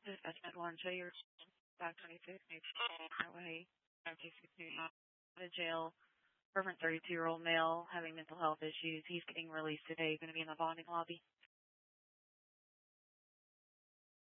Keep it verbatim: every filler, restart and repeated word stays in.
Dispatch one, show your five twenty-six Highway five two six two out of jail. Reverend thirty-two-year-old male having mental health issues. He's getting released today. Going to be in the bonding lobby.